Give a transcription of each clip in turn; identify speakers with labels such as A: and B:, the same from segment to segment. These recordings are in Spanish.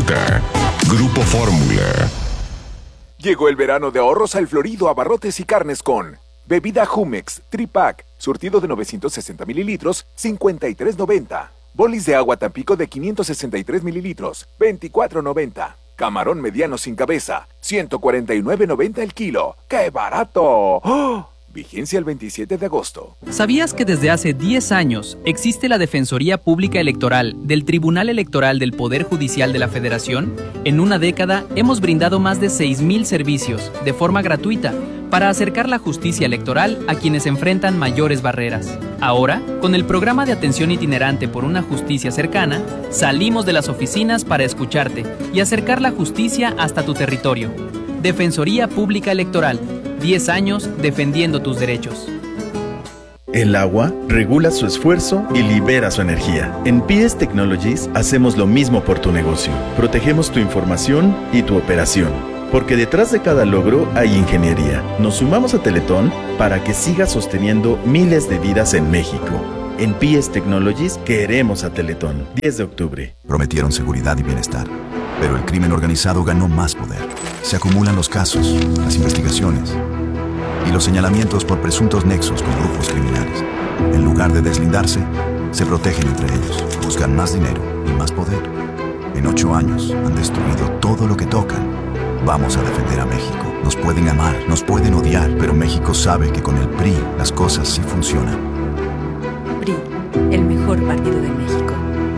A: vuelta. Grupo Fórmula.
B: Llegó el verano de ahorros al Florido Abarrotes y Carnes con bebida Jumex, Tripack, surtido de 960 mililitros, $53.90. Bolis de agua Tampico de 563 mililitros, $24.90. Camarón mediano sin cabeza, $149.90 el kilo. ¡Qué barato! ¡Oh! Vigencia el 27 de agosto.
C: ¿Sabías que desde hace 10 años existe la Defensoría Pública Electoral del Tribunal Electoral del Poder Judicial de la Federación? En una década hemos brindado más de 6,000 servicios de forma gratuita para acercar la justicia electoral a quienes enfrentan mayores barreras. Ahora, con el programa de atención itinerante por una justicia cercana, salimos de las oficinas para escucharte y acercar la justicia hasta tu territorio. Defensoría Pública Electoral. 10 años defendiendo tus derechos.
D: El agua regula su esfuerzo y libera su energía. En PS Technologies hacemos lo mismo por tu negocio. Protegemos tu información y tu operación. Porque detrás de cada logro hay ingeniería. Nos sumamos a Teletón para que siga sosteniendo miles de vidas en México. En PS Technologies queremos a Teletón. 10 de octubre.
E: Prometieron seguridad y bienestar, pero el crimen organizado ganó más poder. Se acumulan los casos, las investigaciones y los señalamientos por presuntos nexos con grupos criminales. En lugar de deslindarse, se protegen entre ellos, buscan más dinero y más poder. En 8 años han destruido todo lo que tocan. Vamos a defender a México. Nos pueden amar, nos pueden odiar, pero México sabe que con el PRI las cosas sí funcionan.
F: PRI, el mejor partido de México.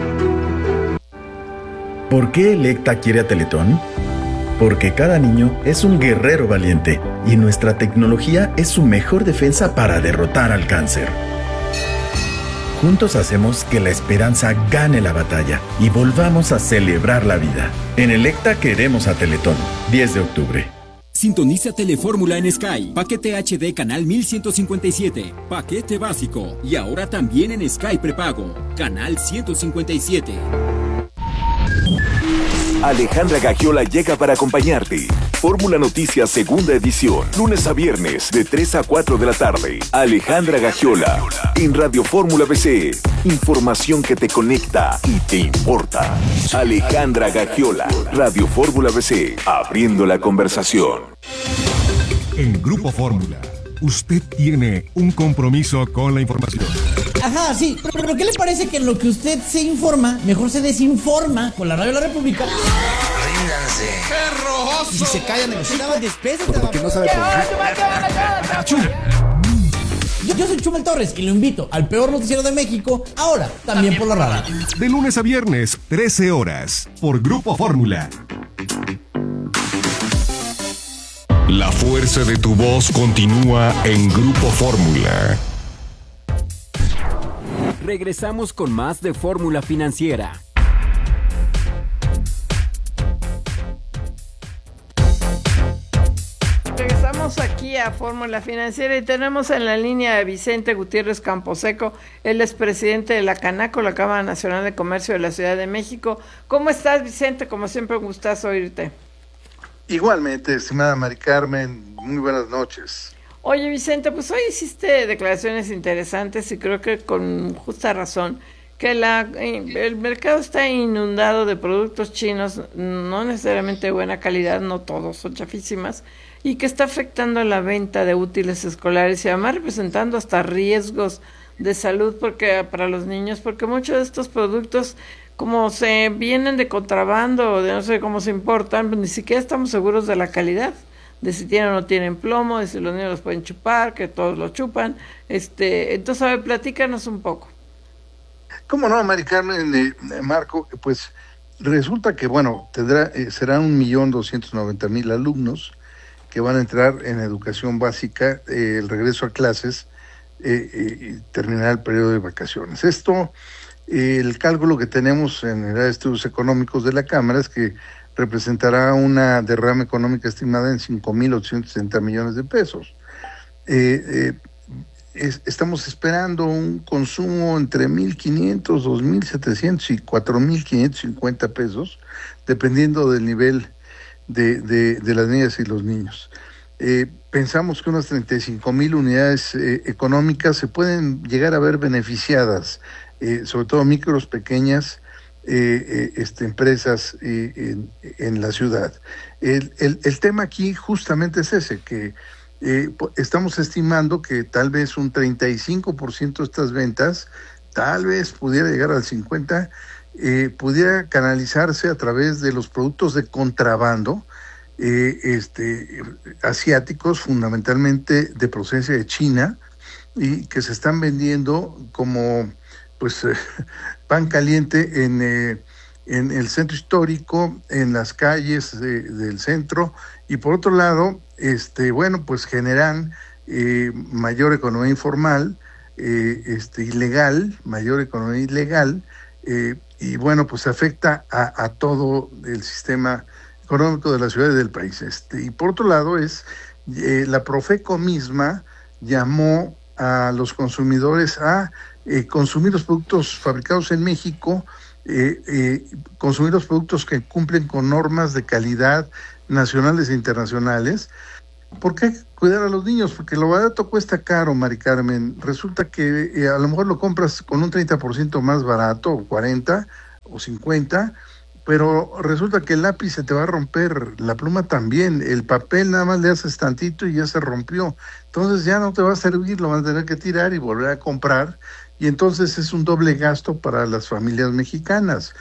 D: ¿Por qué Electa quiere a Teletón? Porque cada niño es un guerrero valiente y nuestra tecnología es su mejor defensa para derrotar al cáncer. Juntos hacemos que la esperanza gane la batalla y volvamos a celebrar la vida. En Electa queremos a Teletón. 10 de octubre.
G: Sintoniza Telefórmula en Sky. Paquete HD canal 1157. Paquete básico. Y ahora también en Sky prepago. Canal 157.
B: Alejandra Gagiola llega para acompañarte. Fórmula Noticias segunda edición, lunes a viernes de 3 a 4 de la tarde. Alejandra Gagiola en Radio Fórmula BC. Información que te conecta y te importa. Alejandra Gagiola, Radio Fórmula BC, abriendo la conversación.
A: En Grupo Fórmula, usted tiene un compromiso con la información.
H: Ajá, sí, pero ¿qué le parece que en lo que usted se informa, mejor se desinforma con la Radio de la República?
I: Ríndanse. ¡Qué rojoso!
H: Y si se callan, negociaban despesos.
I: Porque no sabe por qué.
H: Yo soy Chumel Torres y lo invito al peor noticiero de México, ahora también por la radio.
A: De lunes a viernes, 13 horas, por Grupo Fórmula. La fuerza de tu voz continúa en Grupo Fórmula.
G: Regresamos con más de Fórmula Financiera.
J: Regresamos aquí a Fórmula Financiera y tenemos en la línea a Vicente Gutiérrez Camposeco. Él es presidente de la Canaco, la Cámara Nacional de Comercio de la Ciudad de México. ¿Cómo estás, Vicente? Como siempre, un gustazo oírte.
K: Igualmente, estimada Mari Carmen, muy buenas noches.
J: Oye, Vicente, pues hoy hiciste declaraciones interesantes y creo que con justa razón, que el mercado está inundado de productos chinos, no necesariamente de buena calidad, no todos, son chafísimas, y que está afectando la venta de útiles escolares y además representando hasta riesgos de salud para los niños, porque muchos de estos productos, como se vienen de contrabando o de no sé cómo se importan, pues ni siquiera estamos seguros de la calidad, de si tienen o no tienen plomo, de si los niños los pueden chupar, que todos lo chupan. Entonces, a ver, platícanos un poco.
K: ¿Cómo no, Mari Carmen? Marco, pues resulta que, serán 1.290.000 alumnos que van a entrar en educación básica, el regreso a clases, y terminar el periodo de vacaciones. Esto, el cálculo que tenemos en el área de estudios económicos de la Cámara es que representará una derrama económica estimada en 5.860 millones de pesos. Estamos esperando un consumo entre 1.500, 2.700 y 4.550 pesos, dependiendo del nivel de las niñas y los niños. Pensamos que unas 35.000 unidades económicas se pueden llegar a ver beneficiadas, sobre todo micros, pequeñas empresas en la ciudad. El tema aquí justamente es ese, que estamos estimando que tal vez un 35% de estas ventas, tal vez pudiera llegar al 50%, pudiera canalizarse a través de los productos de contrabando asiáticos, fundamentalmente de procedencia de China, y que se están vendiendo como pan caliente en el centro histórico, en las calles del centro, y por otro lado, generan mayor economía informal, ilegal, mayor economía ilegal, y pues afecta a todo el sistema económico de la ciudad y del país. Y por otro lado la Profeco misma llamó a los consumidores a consumir los productos fabricados en México, consumir los productos que cumplen con normas de calidad nacionales e internacionales. ¿Por qué cuidar a los niños? Porque lo barato cuesta caro, Mari Carmen. Resulta que a lo mejor lo compras con un 30% más barato, o 40 o 50, pero resulta que el lápiz se te va a romper, la pluma también, el papel nada más le haces tantito y ya se rompió. Entonces ya no te va a servir, lo vas a tener que tirar y volver a comprar, y entonces es un doble gasto para las familias mexicanas.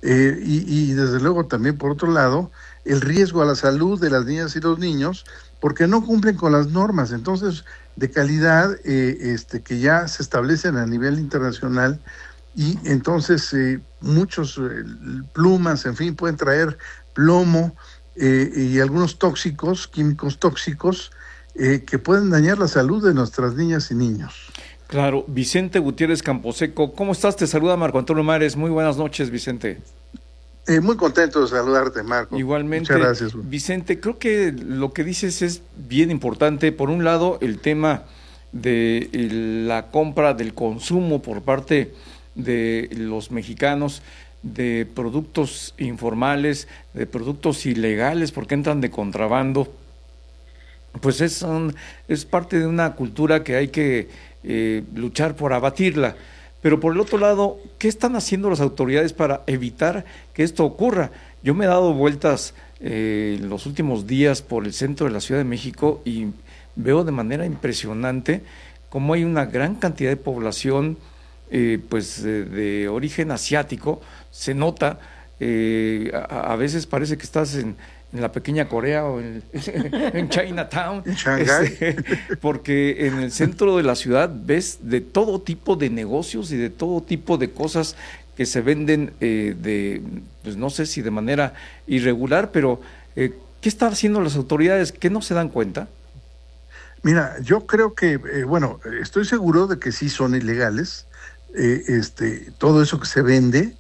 K: Y desde luego también, por otro lado, el riesgo a la salud de las niñas y los niños, porque no cumplen con las normas, entonces, de calidad que ya se establecen a nivel internacional, y entonces muchos plumas, en fin, pueden traer plomo y algunos químicos tóxicos, que pueden dañar la salud de nuestras niñas y niños.
L: Claro. Vicente Gutiérrez Camposeco, ¿cómo estás? Te saluda Marco Antonio Mares. Muy buenas noches, Vicente.
K: Muy contento de saludarte, Marco.
L: Igualmente.
K: Muchas gracias.
L: Vicente, creo que lo que dices es bien importante. Por un lado, el tema de la compra, del consumo por parte de los mexicanos de productos informales, de productos ilegales, porque entran de contrabando. Pues es parte de una cultura que hay que luchar por abatirla. Pero por el otro lado, ¿qué están haciendo las autoridades para evitar que esto ocurra? Yo me he dado vueltas en los últimos días por el centro de la Ciudad de México y veo de manera impresionante cómo hay una gran cantidad de población de origen asiático. Se nota, a veces parece que estás en la pequeña Corea o en Chinatown,
K: en Shanghái,
L: porque en el centro de la ciudad ves de todo tipo de negocios y de todo tipo de cosas que se venden pues no sé si de manera irregular, pero ¿qué están haciendo las autoridades? ¿Qué no se dan cuenta?
K: Mira, yo creo que, estoy seguro de que sí son ilegales, todo eso que se vende,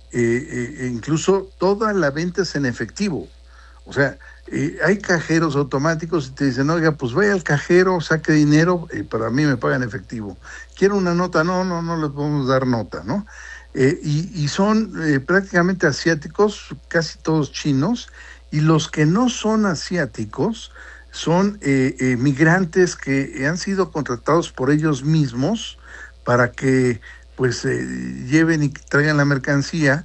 K: incluso toda la venta es en efectivo. O sea, hay cajeros automáticos y te dicen, oiga, pues vaya al cajero, saque dinero, para mí me pagan efectivo. ¿Quiero una nota? No les podemos dar nota, ¿no? Y son prácticamente asiáticos, casi todos chinos, y los que no son asiáticos son migrantes que han sido contratados por ellos mismos para que lleven y traigan la mercancía,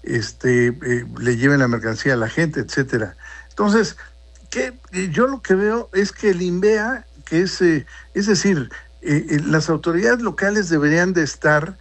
K: le lleven la mercancía a la gente, etcétera. Entonces, yo lo que veo es que el INVEA, que es decir, las autoridades locales deberían de estar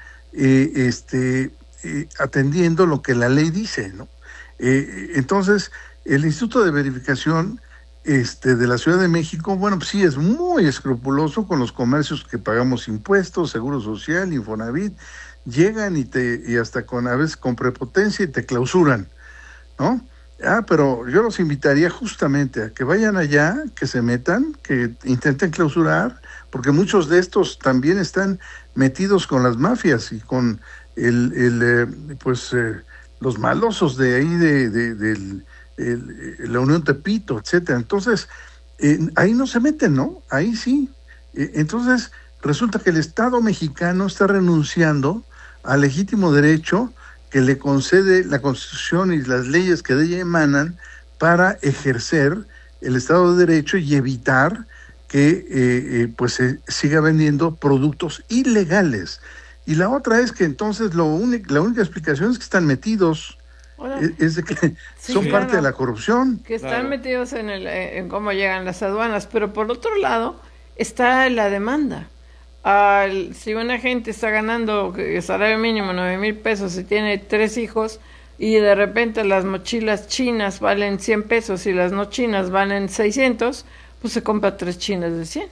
K: atendiendo lo que la ley dice, ¿no? Entonces, el Instituto de Verificación de la Ciudad de México, pues sí es muy escrupuloso con los comercios que pagamos impuestos, Seguro Social, Infonavit, llegan y hasta a veces con prepotencia y te clausuran, ¿no? Pero yo los invitaría justamente a que vayan allá, que se metan, que intenten clausurar, porque muchos de estos también están metidos con las mafias y con los malosos de ahí de la Unión Tepito, etcétera. Entonces, ahí no se meten, ¿no? Ahí sí. Entonces, resulta que el Estado mexicano está renunciando al legítimo derecho que le concede la Constitución y las leyes que de ella emanan para ejercer el Estado de Derecho y evitar que se siga vendiendo productos ilegales. Y la otra es que entonces la única explicación es que están metidos, es de que son parte de la corrupción.
J: Que están metidos en cómo llegan las aduanas, pero por otro lado está la demanda. Si una gente está ganando el salario mínimo 9,000 pesos y tiene 3 hijos, y de repente las mochilas chinas valen 100 pesos y las no chinas valen 600, pues se compra 3 chinas de 100.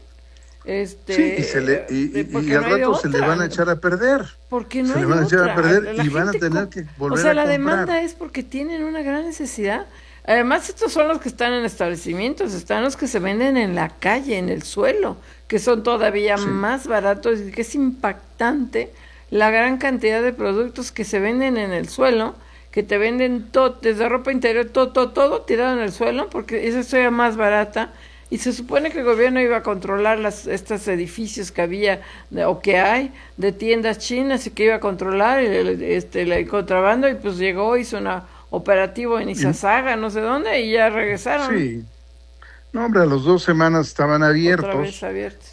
K: Y al rato se le van a echar a perder.
J: Porque no
K: se
J: hay
K: le van a echar a perder y van a tener que volver a comprar.
J: O sea, la demanda es porque tienen una gran necesidad. Además, estos son los que están en establecimientos, están los que se venden en la calle, en el suelo, que son todavía más baratos, y que es impactante la gran cantidad de productos que se venden en el suelo, que te venden todo, desde ropa interior, todo tirado en el suelo, porque esa es todavía más barata, y se supone que el gobierno iba a controlar estos edificios que había, o que hay, de tiendas chinas, y que iba a controlar el contrabando, y pues llegó, hizo un operativo en Izazaga, no sé dónde, y ya regresaron.
K: Sí. No, hombre, a las 2 semanas estaban abiertos.
J: Otra vez abiertos.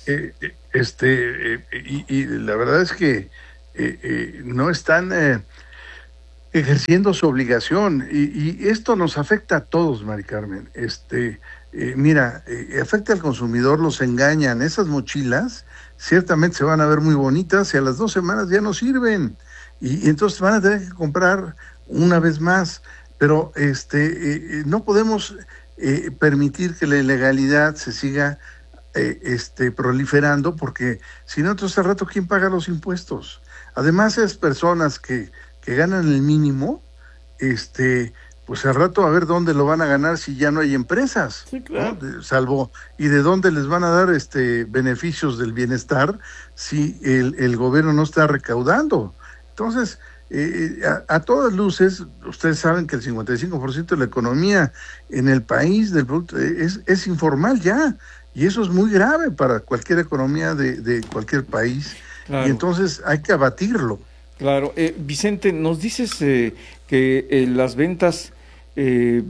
K: Y la verdad es que no están ejerciendo su obligación, y esto nos afecta a todos, Mari Carmen. Mira, afecta al consumidor, los engañan. Esas mochilas ciertamente se van a ver muy bonitas y a las 2 semanas ya no sirven, y entonces van a tener que comprar una vez más. Pero no podemos permitir que la ilegalidad se siga proliferando, porque si no, entonces al rato, ¿quién paga los impuestos? Además, esas personas que ganan el mínimo, pues al rato a ver dónde lo van a ganar si ya no hay empresas.
J: Sí, claro.
K: ¿No? Salvo, y de dónde les van a dar beneficios del bienestar si el gobierno no está recaudando. Entonces, a todas luces, ustedes saben que el 55% de la economía en el país del producto es informal ya, y eso es muy grave para cualquier economía de cualquier país. Claro. Y entonces hay que abatirlo.
L: Claro. Vicente, nos dices que las ventas de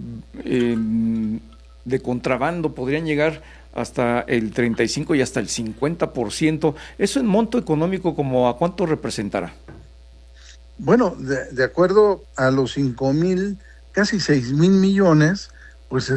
L: contrabando podrían llegar hasta el 35 y hasta el 50%. ¿Eso en monto económico como a cuánto representará?
K: Bueno, de acuerdo a los 5,000, casi 6,000 millones, pues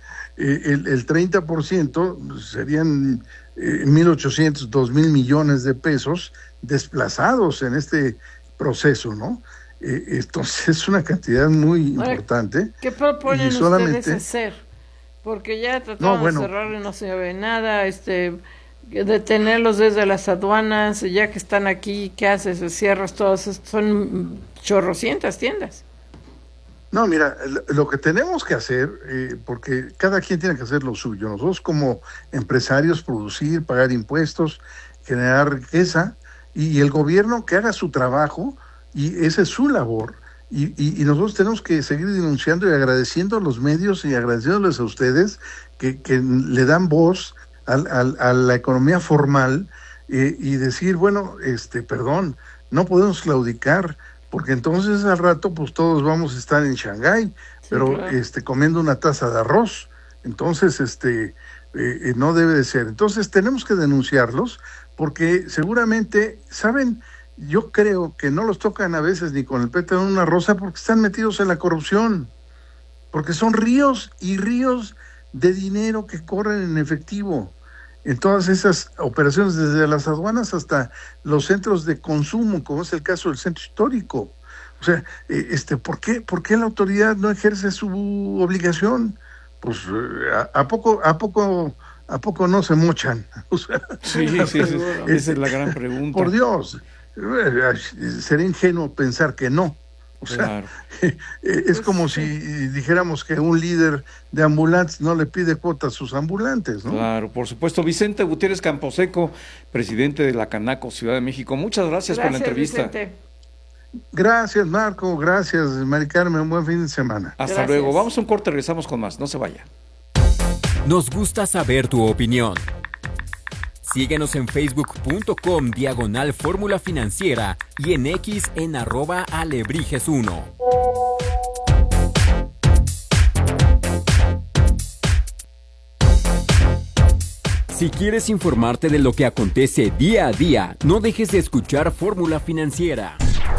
K: el 30% serían 1,800, 2,000 millones de pesos desplazados en este proceso, ¿no? Entonces es una cantidad muy importante.
J: ¿Qué proponen ustedes hacer? Porque ya trataron de cerrar y no se ve nada, detenerlos desde las aduanas, ya que están aquí, ¿qué haces? Cierras todas, son chorrocientas tiendas.
K: No, mira, lo que tenemos que hacer, porque cada quien tiene que hacer lo suyo, nosotros como empresarios producir, pagar impuestos, generar riqueza, y el gobierno que haga su trabajo, y esa es su labor, y nosotros tenemos que seguir denunciando y agradeciendo a los medios y agradeciéndoles a ustedes que le dan voz a la economía formal, y decir, bueno, perdón, no podemos claudicar, porque entonces al rato pues todos vamos a estar en Shanghái, pero claro, comiendo una taza de arroz. Entonces no debe de ser. Entonces tenemos que denunciarlos, porque seguramente, ¿saben? Yo creo que no los tocan a veces ni con el pétalo de una rosa, porque están metidos en la corrupción, porque son ríos y ríos de dinero que corren en efectivo en todas esas operaciones, desde las aduanas hasta los centros de consumo, como es el caso del centro histórico. O sea, ¿por qué la autoridad no ejerce su obligación? Pues ¿a poco no se mochan? O sea,
L: sí, esa es la gran pregunta.
K: Por Dios, sería ingenuo pensar que no. O sea, claro, es como si dijéramos que un líder de ambulantes no le pide cuota a sus ambulantes, ¿no?
L: Claro, por supuesto. Vicente Gutiérrez Camposeco, presidente de la Canaco Ciudad de México, muchas gracias por la entrevista.
J: Vicente.
K: Gracias, Marco, gracias, Mari Carmen, un buen fin de semana.
L: Hasta luego, vamos a un corte, regresamos con más, no se vaya.
G: Nos gusta saber tu opinión. Síguenos en facebook.com/Fórmula Financiera y en X en @Alebrijes1. Si quieres informarte de lo que acontece día a día, no dejes de escuchar Fórmula Financiera.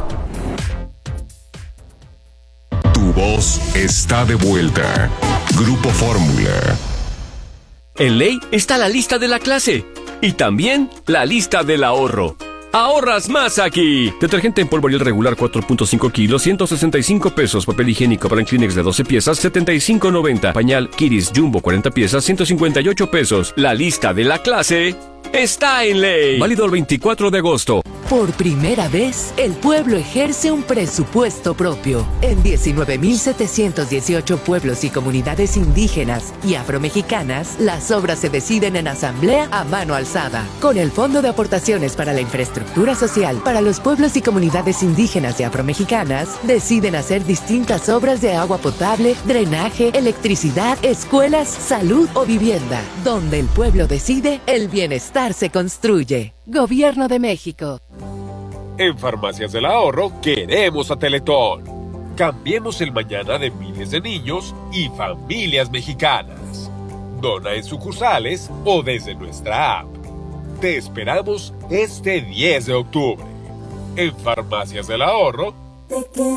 A: Tu voz está de vuelta. Grupo Fórmula.
M: En ley está la lista de la clase y también la lista del ahorro. ¡Ahorras más aquí! Detergente en polvo Ariel regular 4.5 kilos, 165 pesos. Papel higiénico para Kleenex de 12 piezas, 75.90. Pañal Kiris Jumbo 40 piezas, 158 pesos. La lista de la clase está en ley. Válido el 24 de agosto.
N: Por primera vez, el pueblo ejerce un presupuesto propio. En 19.718 pueblos y comunidades indígenas y afromexicanas, las obras se deciden en asamblea a mano alzada. Con el Fondo de Aportaciones para la Infraestructura Social para los pueblos y comunidades indígenas y afromexicanas, deciden hacer distintas obras de agua potable, drenaje, electricidad, escuelas, salud o vivienda. Donde el pueblo decide, el bienestar se construye. Gobierno de México.
O: En Farmacias del Ahorro queremos a Teletón. Cambiemos el mañana de miles de niños y familias mexicanas. Dona en sucursales o desde nuestra app. Te esperamos este 10 de octubre. En Farmacias del Ahorro